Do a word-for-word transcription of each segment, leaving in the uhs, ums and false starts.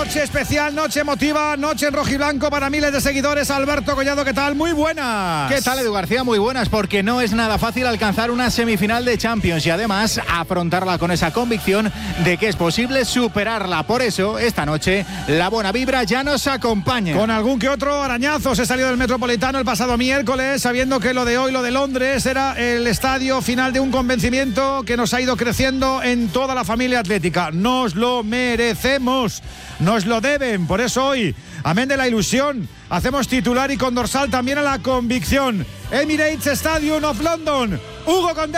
Noche especial, noche emotiva, noche en rojiblanco para miles de seguidores. Alberto Collado, ¿qué tal? Muy buenas. ¿Qué tal, Edu García? Muy buenas, porque no es nada fácil alcanzar una semifinal de Champions y además afrontarla con esa convicción de que es posible superarla. Por eso, esta noche, la buena vibra ya nos acompaña. Con algún que otro arañazo se salió del Metropolitano el pasado miércoles, sabiendo que lo de hoy, lo de Londres, era el estadio final de un convencimiento que nos ha ido creciendo en toda la familia atlética. Nos lo merecemos. Nos lo deben, por eso hoy, amén de la ilusión, hacemos titular y con dorsal también a la convicción. Emirates Stadium of London, Hugo Condé.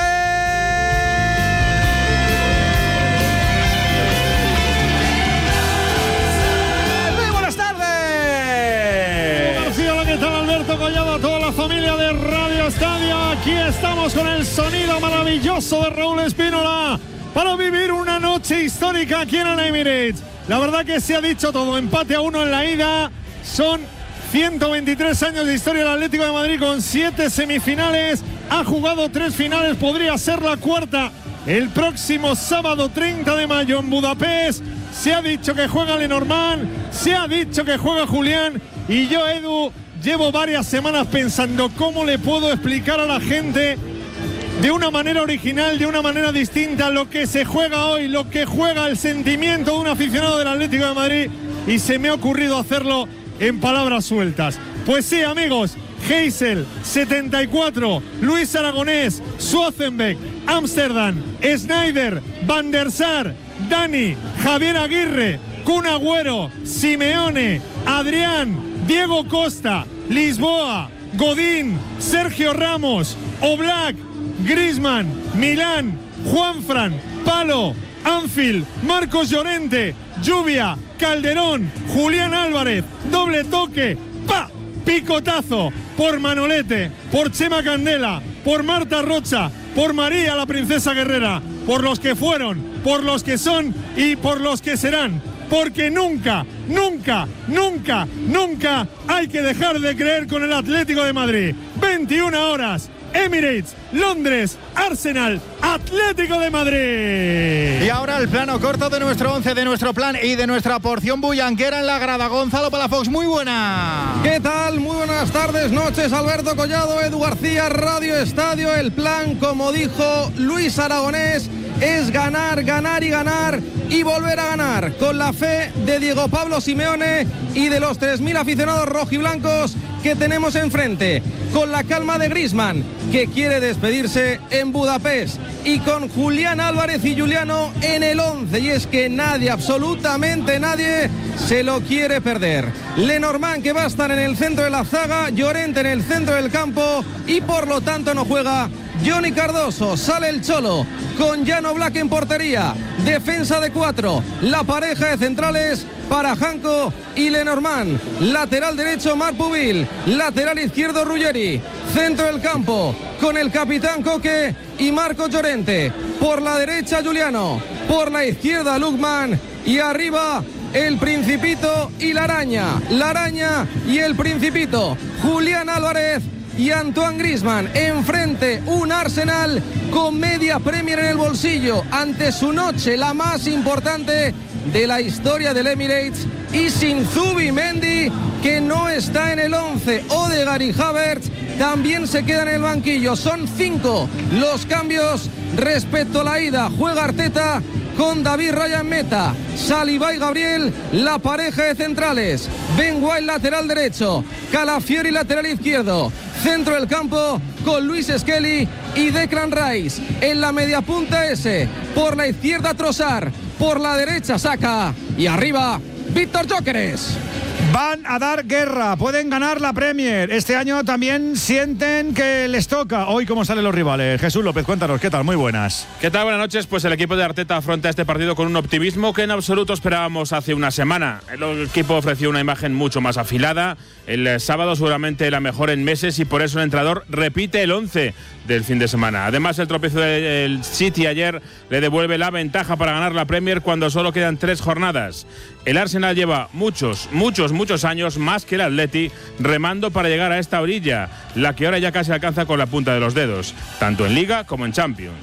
Muy buenas tardes. García, ¿qué tal, Alberto Collado? A toda la familia de Radio Estadio, aquí estamos con el sonido maravilloso de Raúl Espínola para vivir una noche histórica aquí en el Emirates. La verdad que se ha dicho todo, empate a uno en la ida, son ciento veintitrés años de historia del Atlético de Madrid con siete semifinales, ha jugado tres finales, podría ser la cuarta el próximo sábado treinta de mayo en Budapest. Se ha dicho que juega Lenormand, se ha dicho que juega Julián y yo, Edu, llevo varias semanas pensando cómo le puedo explicar a la gente de una manera original, de una manera distinta, lo que se juega hoy, lo que juega el sentimiento de un aficionado del Atlético de Madrid, y se me ha ocurrido hacerlo en palabras sueltas. Pues sí, amigos, Heysel, setenta y cuatro, Luis Aragonés, Schwarzenbeck, Ámsterdam, Sneijder, Van der Sar, Dani, Javier Aguirre, Kun Agüero, Simeone, Adrián, Diego Costa, Lisboa, Godín, Sergio Ramos, Oblak, Griezmann, Milán, Juanfran, Palo, Anfield, Marcos Llorente, Lluvia, Calderón, Julián Álvarez, doble toque, ¡pa! Picotazo por Manolete, por Chema Candela, por Marta Rocha, por María la Princesa Guerrera, por los que fueron, por los que son y por los que serán. Porque nunca, nunca, nunca, nunca hay que dejar de creer con el Atlético de Madrid. veintiuna horas. Emirates, Londres, Arsenal, Atlético de Madrid. Y ahora el plano corto de nuestro once, de nuestro plan y de nuestra porción bullanquera en la grada. Gonzalo Palafox, muy buena. ¿Qué tal? Muy buenas tardes, noches. Alberto Collado, Edu García, Radio Estadio. El plan, como dijo Luis Aragonés, es ganar, ganar y ganar y volver a ganar, con la fe de Diego Pablo Simeone y de los tres mil aficionados rojiblancos que tenemos enfrente, con la calma de Griezmann, que quiere despedirse en Budapest, y con Julián Álvarez y Juliano en el once, y es que nadie, absolutamente nadie, se lo quiere perder. Lenormand, que va a estar en el centro de la zaga, Llorente en el centro del campo, y por lo tanto no juega Johnny Cardoso. Sale el Cholo con Jan Oblak en portería, defensa de cuatro, la pareja de centrales para Janko y Lenormand, lateral derecho Marc Pubil, lateral izquierdo Ruggeri, centro del campo con el capitán Coque y Marcos Llorente, por la derecha Juliano, por la izquierda Lukman, y arriba el Principito y la Araña, la Araña y el Principito, Julián Álvarez y Antoine Griezmann. Enfrente un Arsenal con media Premier en el bolsillo ante su noche, la más importante de la historia del Emirates, y sin Zubimendi, que no está en el once. Odegaard y Havertz también se quedan en el banquillo. Son cinco los cambios respecto a la ida. Juega Arteta con David Raya en meta, Saliba y Gabriel la pareja de centrales, Ben White lateral derecho, Calafiori lateral izquierdo, centro del campo con Luis Skelly y Declan Rice. En la media punta ese, por la izquierda Trossard, por la derecha Saka y arriba Víctor Gyökeres. Van a dar guerra, pueden ganar la Premier. Este año también sienten que les toca. Hoy, ¿cómo salen los rivales? Jesús López, cuéntanos, ¿qué tal? Muy buenas. ¿Qué tal? Buenas noches. Pues el equipo de Arteta afronta este partido con un optimismo que en absoluto esperábamos hace una semana. El equipo ofreció una imagen mucho más afilada. El sábado seguramente la mejor en meses, y por eso el entrenador repite el once del fin de semana. Además, el tropiezo del City ayer le devuelve la ventaja para ganar la Premier cuando solo quedan tres jornadas. El Arsenal lleva muchos, muchos, muchos años, más que el Atleti, remando para llegar a esta orilla, la que ahora ya casi alcanza con la punta de los dedos, tanto en Liga como en Champions.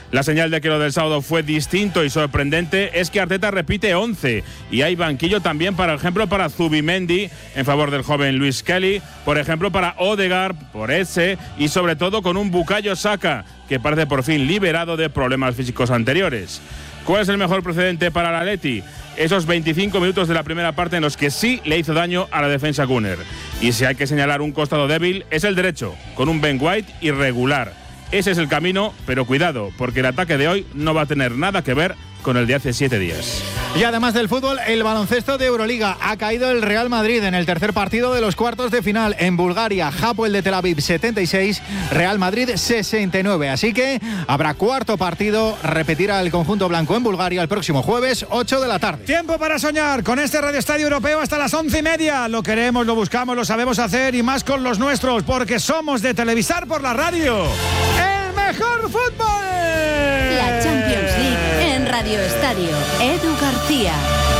La señal de que lo del sábado fue distinto y sorprendente es que Arteta repite once y hay banquillo también, por ejemplo, para Zubimendi en favor del joven Luis Kelly, por ejemplo, para Odegaard, por ese y sobre todo con un Bukayo Saka que parece por fin liberado de problemas físicos anteriores. ¿Cuál es el mejor precedente para el Atleti? Esos veinticinco minutos de la primera parte en los que sí le hizo daño a la defensa Gunner. Y si hay que señalar un costado débil, es el derecho, con un Ben White irregular. Ese es el camino, pero cuidado, porque el ataque de hoy no va a tener nada que ver con el de hace siete días. Y además del fútbol, el baloncesto de Euroliga. Ha caído el Real Madrid en el tercer partido de los cuartos de final en Bulgaria. Hapoel de Tel Aviv setenta y seis, Real Madrid sesenta y nueve. Así que habrá cuarto partido. Repetirá el conjunto blanco en Bulgaria el próximo jueves, ocho de la tarde. Tiempo para soñar con este Radio Estadio Europeo hasta las once y media. Lo queremos, lo buscamos, lo sabemos hacer y más con los nuestros, porque somos de televisar por la radio. ¡El mejor fútbol! La Champions League en Radio Estadio. Edu García.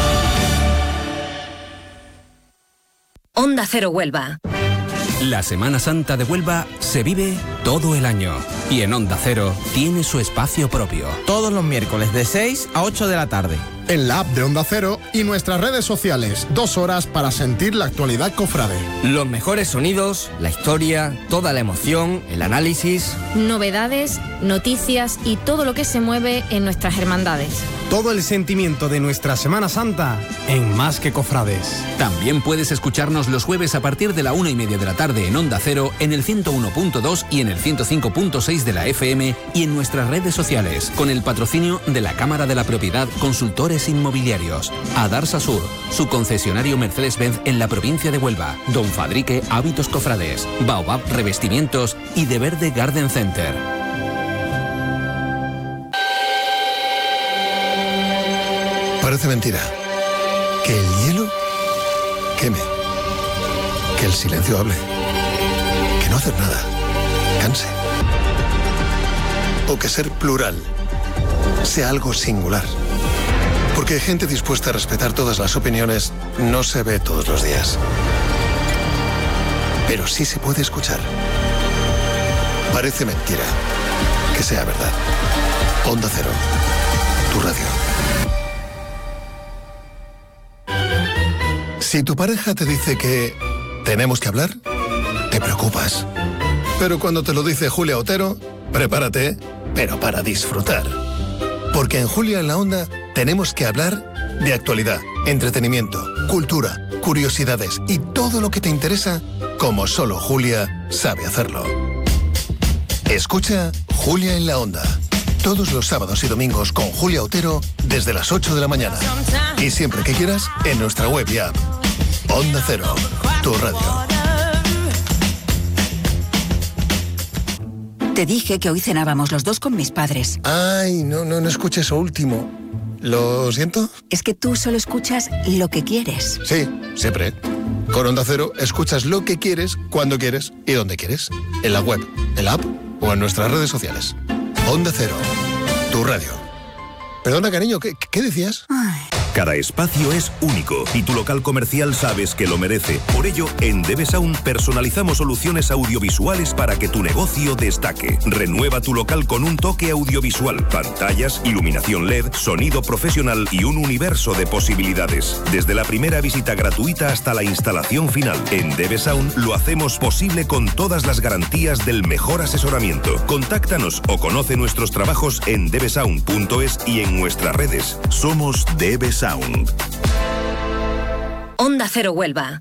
Onda Cero Huelva. La Semana Santa de Huelva se vive todo el año y en Onda Cero tiene su espacio propio. Todos los miércoles de seis a ocho de la tarde. En la app de Onda Cero y nuestras redes sociales. Dos horas para sentir la actualidad cofrade. Los mejores sonidos, la historia, toda la emoción, el análisis. Novedades, noticias y todo lo que se mueve en nuestras hermandades. Todo el sentimiento de nuestra Semana Santa en Más que Cofrades. También puedes escucharnos los jueves a partir de la una y media de la tarde en Onda Cero, en el ciento uno punto dos y en el ciento cinco punto seis de la F M y en nuestras redes sociales, con el patrocinio de la Cámara de la Propiedad Consultores Inmobiliarios, Adarsa Sur, su concesionario Mercedes-Benz en la provincia de Huelva, Don Fadrique Hábitos Cofrades, Baobab Revestimientos y De Verde Garden Center. Parece mentira que el hielo queme, que el silencio hable, que no hacer nada canse, o que ser plural sea algo singular. Porque gente dispuesta a respetar todas las opiniones no se ve todos los días. Pero sí se puede escuchar. Parece mentira que sea verdad. Onda Cero, tu radio. Si tu pareja te dice que tenemos que hablar, te preocupas. Pero cuando te lo dice Julia Otero, prepárate, pero para disfrutar. Porque en Julia en la Onda tenemos que hablar de actualidad, entretenimiento, cultura, curiosidades y todo lo que te interesa, como solo Julia sabe hacerlo. Escucha Julia en la Onda, todos los sábados y domingos con Julia Otero desde las ocho de la mañana. Y siempre que quieras, en nuestra web y app. Onda Cero, tu radio. Te dije que hoy cenábamos los dos con mis padres. Ay, no, no, no escuché eso último. ¿Lo siento? Es que tú solo escuchas lo que quieres. Sí, siempre. Con Onda Cero escuchas lo que quieres, cuando quieres y donde quieres. En la web, en la app o en nuestras redes sociales. Onda Cero, tu radio. Perdona, cariño, ¿qué, qué decías? Ay. Cada espacio es único y tu local comercial sabes que lo merece. Por ello, en DebeSound personalizamos soluciones audiovisuales para que tu negocio destaque. Renueva tu local con un toque audiovisual, pantallas, iluminación L E D, sonido profesional y un universo de posibilidades. Desde la primera visita gratuita hasta la instalación final. En DebeSound lo hacemos posible con todas las garantías del mejor asesoramiento. Contáctanos o conoce nuestros trabajos en debesound punto es y en nuestras redes. Somos DebeSound. Onda Cero Huelva.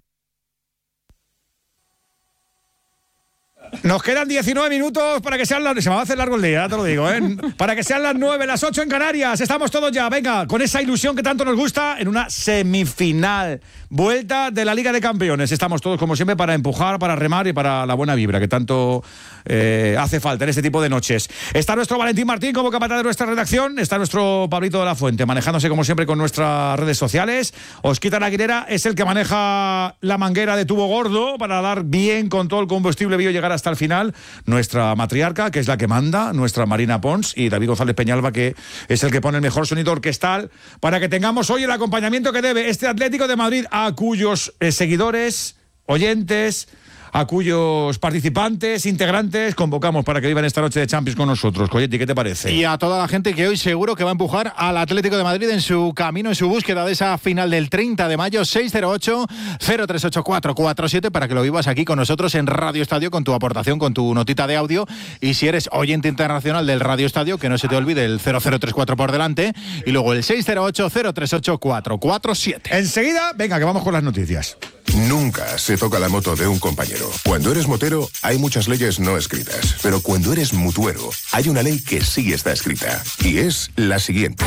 Nos quedan diecinueve minutos para que sean las... Se me va a hacer largo el día, ya te lo digo, ¿eh? Para que sean las nueve, las ocho en Canarias. Estamos todos ya, venga, con esa ilusión que tanto nos gusta en una semifinal. Vuelta de la Liga de Campeones. Estamos todos, como siempre, para empujar, para remar y para la buena vibra que tanto eh, hace falta en este tipo de noches. Está nuestro Valentín Martín como capataz de nuestra redacción. Está nuestro Pablito de la Fuente manejándose, como siempre, con nuestras redes sociales. Osquitar Aguilera es el que maneja la manguera de tubo gordo para dar bien con todo el combustible bio y llegar hasta el final. Nuestra matriarca, que es la que manda, nuestra Marina Pons, y David González Peñalba, que es el que pone el mejor sonido orquestal para que tengamos hoy el acompañamiento que debe este Atlético de Madrid, a cuyos eh, seguidores, oyentes, a cuyos participantes, integrantes, convocamos para que vivan esta noche de Champions con nosotros. Coyetti, ¿qué te parece? Y a toda la gente que hoy seguro que va a empujar al Atlético de Madrid en su camino, en su búsqueda de esa final del treinta de mayo. Seis cero ocho, cero tres ocho cuatro cuatro siete para que lo vivas aquí con nosotros en Radio Estadio con tu aportación, con tu notita de audio. Y si eres oyente internacional del Radio Estadio, que no se te olvide el cero cero tres cuatro por delante y luego el seis cero ocho, cero tres ocho cuatro cuatro siete. Enseguida, venga, que vamos con las noticias. Nunca se toca la moto de un compañero. Cuando eres motero, hay muchas leyes no escritas. Pero cuando eres mutuero, hay una ley que sí está escrita. Y es la siguiente.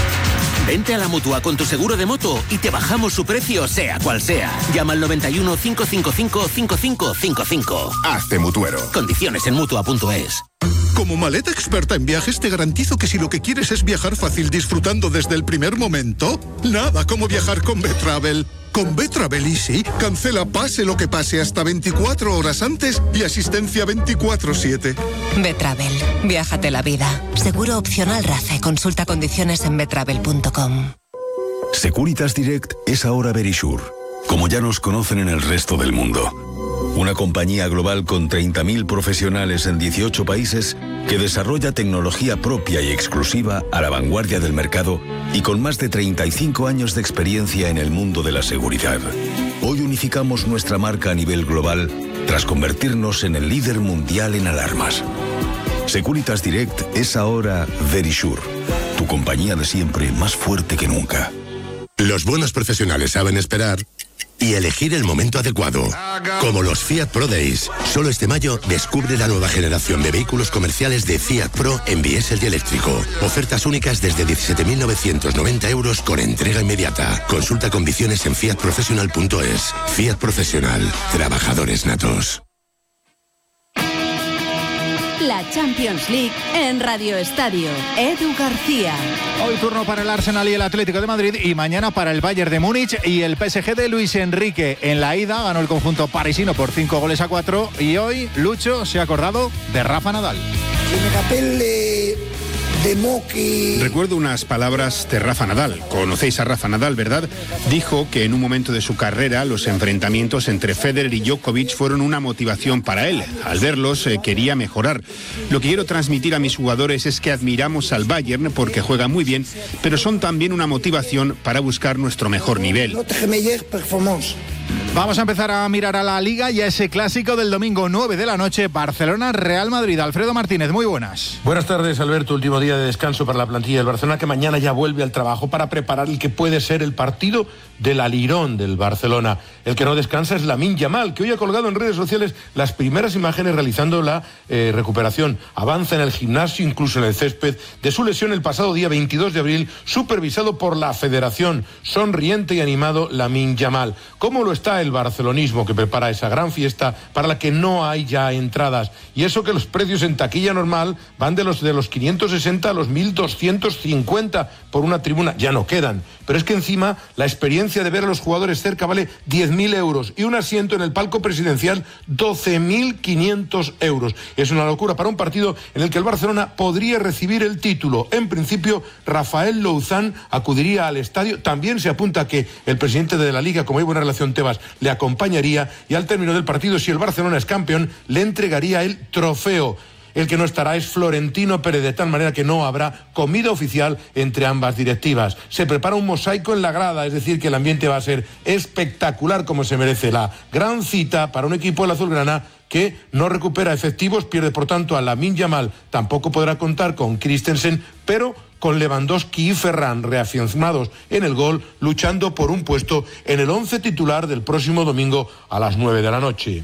Vente a la Mutua con tu seguro de moto y te bajamos su precio, sea cual sea. Llama al noventa y uno, cinco cinco cinco, cinco cinco cinco cinco. Hazte mutuero. Condiciones en mutua punto es. Como maleta experta en viajes, te garantizo que si lo que quieres es viajar fácil disfrutando desde el primer momento, nada como viajar con B-Travel. Con B-Travel Easy, cancela pase lo que pase hasta veinticuatro horas antes y asistencia veinticuatro siete. B-Travel, viájate la vida. Seguro opcional RACE. Consulta condiciones en betravel punto com. Securitas Direct es ahora Verisure, como ya nos conocen en el resto del mundo. Una compañía global con treinta mil profesionales en dieciocho países que desarrolla tecnología propia y exclusiva a la vanguardia del mercado y con más de treinta y cinco años de experiencia en el mundo de la seguridad. Hoy unificamos nuestra marca a nivel global tras convertirnos en el líder mundial en alarmas. Securitas Direct es ahora Verisure, tu compañía de siempre más fuerte que nunca. Los buenos profesionales saben esperar y elegir el momento adecuado. Como los Fiat Pro Days. Solo este mayo descubre la nueva generación de vehículos comerciales de Fiat Pro en diésel y eléctrico. Ofertas únicas desde diecisiete mil novecientos noventa euros con entrega inmediata. Consulta condiciones en fiat profesional punto es. Fiat Profesional. Trabajadores natos. La Champions League en Radio Estadio. Edu García. Hoy turno para el Arsenal y el Atlético de Madrid y mañana para el Bayern de Múnich y el P S G de Luis Enrique. En la ida ganó el conjunto parisino por cinco goles a cuatro y hoy Lucho se ha acordado de Rafa Nadal. Recuerdo unas palabras de Rafa Nadal. Conocéis a Rafa Nadal, ¿verdad? Dijo que en un momento de su carrera los enfrentamientos entre Federer y Djokovic fueron una motivación para él. Al verlos eh, quería mejorar. Lo que quiero transmitir a mis jugadores es que admiramos al Bayern porque juega muy bien, pero son también una motivación para buscar nuestro mejor nivel. Vamos a empezar a mirar a la Liga y a ese clásico del domingo nueve de la noche, Barcelona-Real Madrid. Alfredo Martínez, muy buenas. Buenas tardes, Alberto. Último día de descanso para la plantilla del Barcelona, que mañana ya vuelve al trabajo para preparar el que puede ser el partido del alirón del Barcelona. El que no descansa es Lamine Yamal, que hoy ha colgado en redes sociales las primeras imágenes realizando la eh, recuperación. Avanza en el gimnasio, incluso en el césped, de su lesión el pasado día veintidós de abril, supervisado por la Federación. Sonriente y animado Lamine Yamal. ¿Cómo lo está el barcelonismo, que prepara esa gran fiesta para la que no hay ya entradas? Y eso que los precios en taquilla normal van de los de los quinientos sesenta a los mil doscientos cincuenta por una tribuna. Ya no quedan. Pero es que encima la experiencia de ver a los jugadores cerca vale diez mil euros y un asiento en el palco presidencial doce mil quinientos euros. Es una locura para un partido en el que el Barcelona podría recibir el título. En principio, Rafael Louzán acudiría al estadio. También se apunta que el presidente de la Liga, como hay buena relación, Tebas, le acompañaría y al término del partido, si el Barcelona es campeón, le entregaría el trofeo. El que no estará es Florentino Pérez, de tal manera que no habrá comida oficial entre ambas directivas. Se prepara un mosaico en la grada, es decir, que el ambiente va a ser espectacular, como se merece la gran cita para un equipo del azulgrana que no recupera efectivos, pierde por tanto a Lamine Yamal, tampoco podrá contar con Christensen, pero con Lewandowski y Ferran reafirmados en el gol, luchando por un puesto en el once titular del próximo domingo a las nueve de la noche.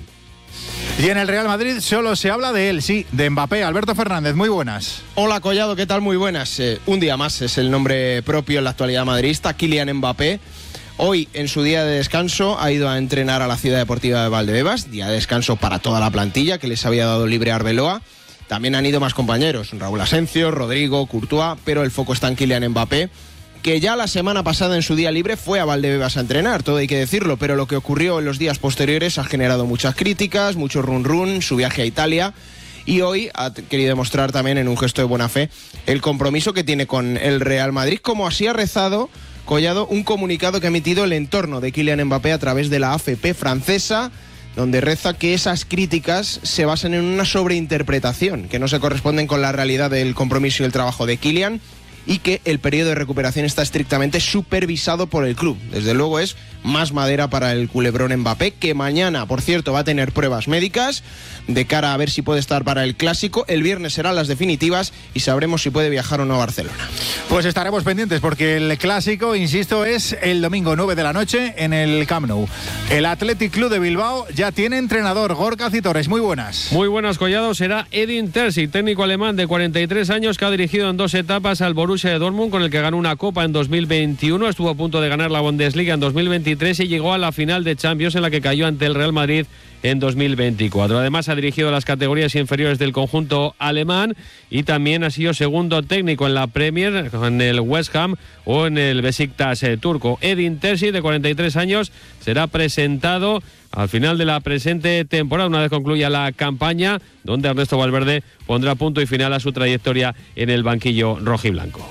Y en el Real Madrid solo se habla de él, sí, de Mbappé. Alberto Fernández, muy buenas. Hola Collado, ¿qué tal? Muy buenas. Eh, un día más es el nombre propio en la actualidad madridista, Kylian Mbappé. Hoy, en su día de descanso, ha ido a entrenar a la Ciudad Deportiva de Valdebebas, día de descanso para toda la plantilla que les había dado libre Arbeloa. También han ido más compañeros, Raúl Asencio, Rodrigo, Courtois, pero el foco está en Kylian Mbappé, que ya la semana pasada en su día libre fue a Valdebebas a entrenar, todo hay que decirlo, pero lo que ocurrió en los días posteriores ha generado muchas críticas, mucho run run, su viaje a Italia, y hoy ha querido demostrar también en un gesto de buena fe el compromiso que tiene con el Real Madrid, como así ha rezado Collado un comunicado que ha emitido el entorno de Kylian Mbappé a través de la A F P francesa. donde reza que esas críticas se basan en una sobreinterpretación, que no se corresponden con la realidad del compromiso y el trabajo de Kylian, y que el periodo de recuperación está estrictamente supervisado por el club. Desde luego es más madera para el culebrón Mbappé, que mañana, por cierto, va a tener pruebas médicas de cara a ver si puede estar para el Clásico. El viernes serán las definitivas y sabremos si puede viajar o no a Barcelona. Pues estaremos pendientes porque el Clásico, insisto, es el domingo nueve de la noche en el Camp Nou. El Athletic Club de Bilbao ya tiene entrenador. Gorka Citores, muy buenas. Muy buenas, Collado. Será Edin Terzic, técnico alemán de cuarenta y tres años, que ha dirigido en dos etapas al Borussia de Dortmund, con el que ganó una Copa en dos mil veintiuno, estuvo a punto de ganar la Bundesliga en dos mil veintitrés y llegó a la final de Champions, en la que cayó ante el Real Madrid en dos mil veinticuatro. Además ha dirigido las categorías inferiores del conjunto alemán y también ha sido segundo técnico en la Premier, en el West Ham o en el Besiktas eh, turco. Edin Terzic, de cuarenta y tres años, será presentado al final de la presente temporada, una vez concluya la campaña, donde Ernesto Valverde pondrá punto y final a su trayectoria en el banquillo rojiblanco.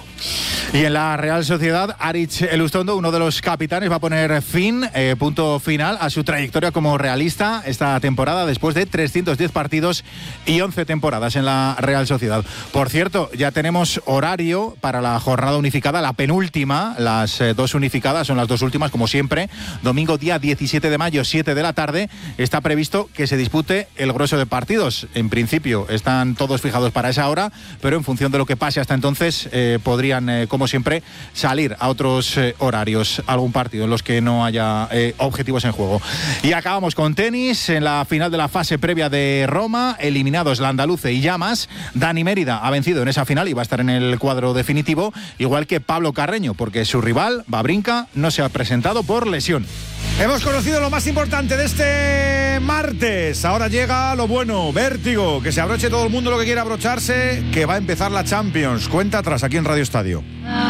Y en la Real Sociedad, Aritz Elustondo, uno de los capitanes, va a poner fin, eh, punto final, a su trayectoria como realista esta temporada, después de trescientos diez partidos y once temporadas en la Real Sociedad. Por cierto, ya tenemos horario para la jornada unificada, la penúltima. Las eh, dos unificadas son las dos últimas, como siempre. Domingo, día diecisiete de mayo, siete de la tarde. Está previsto que se dispute el grueso de partidos. En principio están todos fijados para esa hora, pero en función de lo que pase hasta entonces, eh, podrían, eh, como siempre, salir a otros eh, horarios, algún partido en los que no haya eh, objetivos en juego. Y acabamos con tenis. En la final de la fase previa de Roma, eliminados la Andaluce y Llamas, Dani Mérida ha vencido en esa final y va a estar en el cuadro definitivo, igual que Pablo Carreño, porque su rival, Wawrinka, no se ha presentado por lesión. Hemos conocido lo más importante de este martes. Ahora llega lo bueno, vértigo, que se abroche todo el mundo lo que quiera abrocharse, que va a empezar la Champions. Cuenta atrás aquí en Radio Estadio.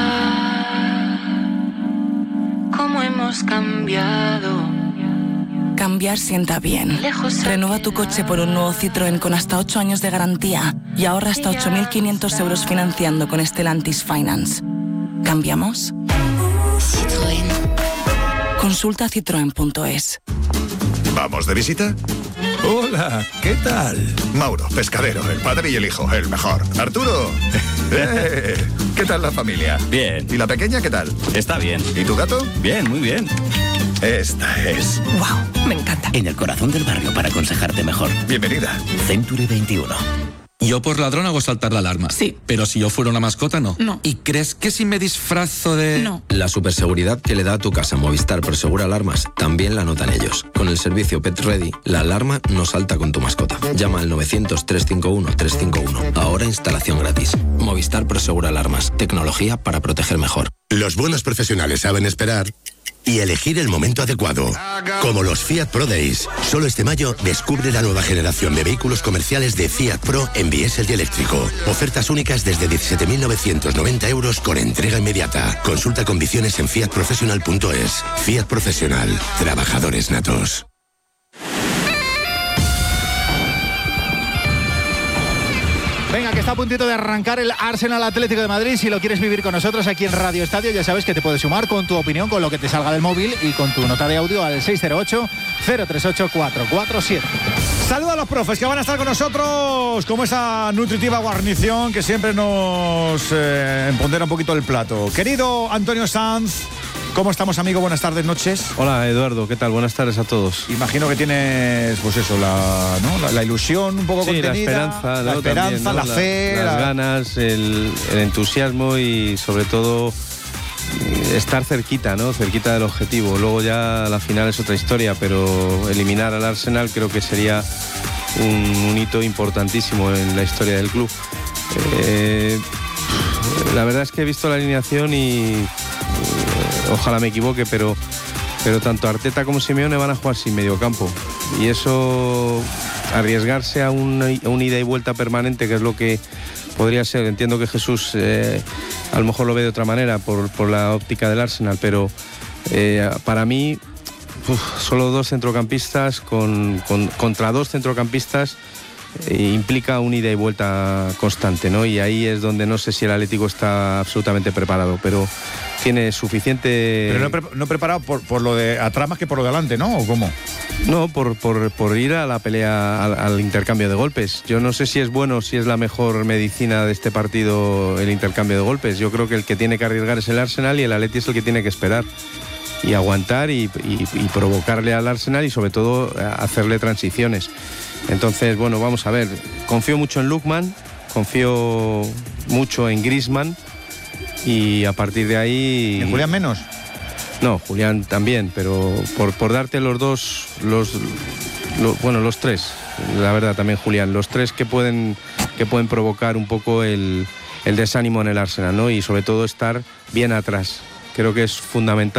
¿Cómo hemos cambiado? Cambiar sienta bien. Renueva tu coche por un nuevo Citroën con hasta ocho años de garantía y ahorra hasta ocho mil quinientos euros financiando con Stellantis Finance. ¿Cambiamos? Citroën. Consulta citroen punto es. ¿Vamos de visita? Hola, ¿qué tal? Mauro, pescadero, el padre y el hijo, el mejor. Arturo, eh, ¿qué tal la familia? Bien. ¿Y la pequeña qué tal? Está bien. ¿Y tu gato? Bien, muy bien. Esta es... ¡Wow! Me encanta. En el corazón del barrio para aconsejarte mejor. Bienvenida. Century veintiuno. Yo por ladrón hago saltar la alarma. Sí. Pero si yo fuera una mascota, no. No. ¿Y crees que si me disfrazo de...? No. La superseguridad que le da a tu casa Movistar Prosegura Alarmas también la notan ellos. Con el servicio Pet Ready, la alarma no salta con tu mascota. Llama al novecientos, trescientos cincuenta y uno, trescientos cincuenta y uno. Ahora instalación gratis. Movistar Prosegura Alarmas. Tecnología para proteger mejor. Los buenos profesionales saben esperar y elegir el momento adecuado. Como los Fiat Pro Days. Solo este mayo descubre la nueva generación de vehículos comerciales de Fiat Pro en diésel y eléctrico. Ofertas únicas desde diecisiete mil novecientos noventa euros con entrega inmediata. Consulta condiciones en fiat professional punto es. Fiat Profesional. Trabajadores natos. Venga, que está a puntito de arrancar el Arsenal Atlético de Madrid. Si lo quieres vivir con nosotros aquí en Radio Estadio, ya sabes que te puedes sumar con tu opinión, con lo que te salga del móvil y con tu nota de audio al seis cero ocho, cero tres ocho, cuatro cuatro siete. Saludos a los profes que van a estar con nosotros, como esa nutritiva guarnición que siempre nos eh, empodera un poquito el plato. Querido Antonio Sanz, ¿cómo estamos, amigo? Buenas tardes, noches. Hola, Eduardo, ¿qué tal? Buenas tardes a todos. Imagino que tienes, pues eso, la, ¿no? la, la ilusión un poco sí, contenida. la esperanza, ¿no? La esperanza, También, ¿no? la fe. La, las la... ganas, el, el entusiasmo y sobre todo estar cerquita, ¿no? Cerquita del objetivo. Luego ya la final es otra historia, pero eliminar al Arsenal creo que sería un, un hito importantísimo en la historia del club. Eh, la verdad es que he visto la alineación y eh, ojalá me equivoque, pero, pero tanto Arteta como Simeone van a jugar sin mediocampo. Y eso, arriesgarse a un, a un ida y vuelta permanente, que es lo que podría ser. Entiendo que Jesús eh, a lo mejor lo ve de otra manera por, por la óptica del Arsenal, pero eh, para mí uf, solo dos centrocampistas con, con, contra dos centrocampistas eh, implica un ida y vuelta constante, ¿no? Y ahí es donde no sé si el Atlético está absolutamente preparado, pero tiene suficiente... Pero no, pre no preparado por, por lo de atrás más que por lo de adelante, ¿no? ¿O cómo? No, por, por, por ir a la pelea, al, al intercambio de golpes. Yo no sé si es bueno, si es la mejor medicina de este partido el intercambio de golpes. Yo creo que el que tiene que arriesgar es el Arsenal y el Atleti es el que tiene que esperar y aguantar y, y, y provocarle al Arsenal y sobre todo hacerle transiciones. Entonces, bueno, vamos a ver. Confío mucho en Lookman, confío mucho en Griezmann y a partir de ahí... ¿En Julián menos? No, Julián también, pero por, por darte los dos, los, los, bueno, los tres, la verdad también Julián, los tres que pueden, que pueden provocar un poco el, el desánimo en el Arsenal, ¿no? Y sobre todo estar bien atrás. Creo que es fundamental.